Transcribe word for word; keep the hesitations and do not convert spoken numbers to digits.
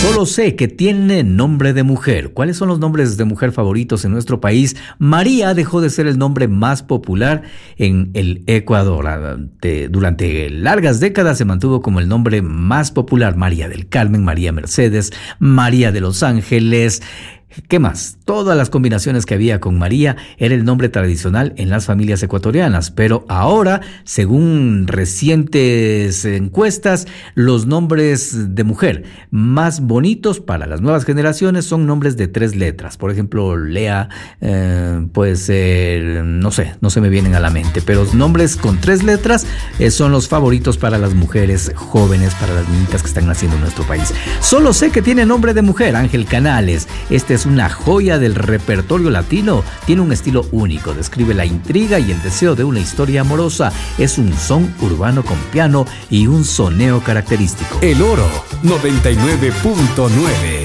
Solo sé que tiene nombre de mujer. ¿Cuáles son los nombres de mujer favoritos en nuestro país? María dejó de ser el nombre más popular en el Ecuador. Durante largas décadas se mantuvo como el nombre más popular. María del Carmen, María Mercedes, María de los Ángeles. ¿Qué más? Todas las combinaciones que había con María era el nombre tradicional en las familias ecuatorianas, pero ahora, según recientes encuestas, los nombres de mujer más bonitos para las nuevas generaciones son nombres de tres letras. Por ejemplo, Lea, eh, puede ser, no sé, no se me vienen a la mente, pero nombres con tres letras eh, son los favoritos para las mujeres jóvenes, para las niñitas que están naciendo en nuestro país. Solo sé que tiene nombre de mujer, Ángel Canales. Este es una joya del repertorio latino. Tiene un estilo único, describe la intriga y el deseo de una historia amorosa. Es un son urbano con piano y un soneo característico. El Oro noventa y nueve punto nueve.